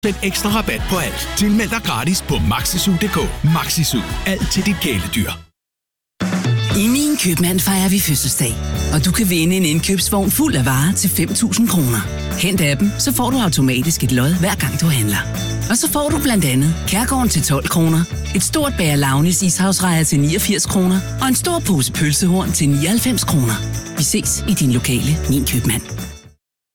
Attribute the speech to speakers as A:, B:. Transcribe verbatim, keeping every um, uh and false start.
A: Den ekstra rabat på alt. Tilmeld dig gratis på maxisu punktum d k. Maxisu. Alt til dit kæledyr.
B: I Min Købmand fejrer vi fødselsdag, og du kan vinde en indkøbsvogn fuld af varer til fem tusind kroner. Hent appen, så får du automatisk et lod hver gang du handler. Og så får du blandt andet Kærgården til tolv kroner, et stort bæger Launis ishavsrejer til niogfirs kroner og en stor pose pølsehorn til nioghalvfems kroner. Vi ses i din lokale Min Købmand.